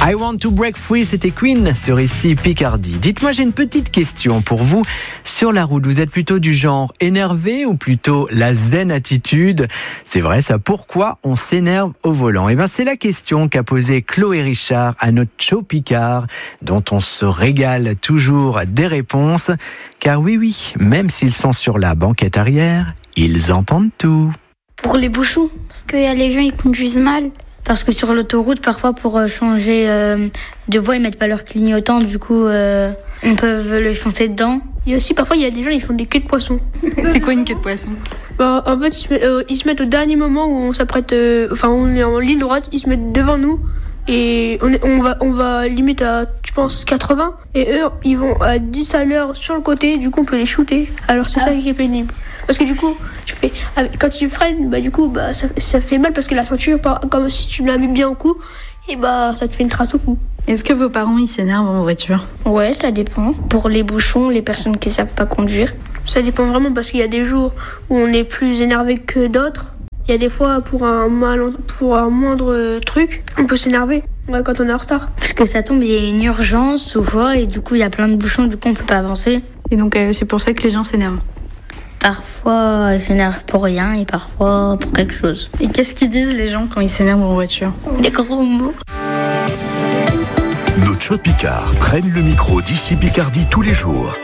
I Want to Break Free, c'était Queen sur ici Picardie. Dites-moi, j'ai une petite question pour vous. Sur la route, vous êtes plutôt du genre énervé ou plutôt la zen attitude? C'est vrai ça, pourquoi on s'énerve au volant? Eh bien, c'est la question qu'a posée Chloé Richard à notre show Picard, dont on se régale toujours des réponses. Car oui, même s'ils sont sur la banquette arrière, ils entendent tout. Pour les bouchons, parce qu'il y a les gens, ils conduisent mal. Parce que sur l'autoroute, parfois, pour changer de voie, ils mettent pas leur clignotant. Du coup, on peut les foncer dedans. Et aussi, parfois, il y a des gens, ils font des queues de poisson. C'est quoi une queue de poisson? En fait, ils se mettent au dernier moment où on s'apprête... on est en ligne droite, ils se mettent devant nous. Et on va limite à, je pense, 80. Et eux, ils vont à 10 à l'heure sur le côté. Du coup, on peut les shooter. Alors, c'est ça qui est pénible. Parce que du coup, quand tu freines, ça fait mal parce que la ceinture, comme si tu l'as mis bien au cou, et ça te fait une trace au cou. Est-ce que vos parents ils s'énervent en voiture? Ouais, ça dépend. Pour les bouchons, les personnes qui savent pas conduire. Ça dépend vraiment parce qu'il y a des jours où on est plus énervé que d'autres. Il y a des fois pour un moindre truc, on peut s'énerver quand on est en retard. Parce que ça tombe, il y a une urgence souvent et du coup il y a plein de bouchons, du coup on peut pas avancer. Et donc c'est pour ça que les gens s'énervent? Parfois, ils s'énervent pour rien et parfois pour quelque chose. Et qu'est-ce qu'ils disent les gens quand ils s'énervent en voiture? Des gros mots. Nos show Picard prennent le micro d'ici Picardie tous les jours.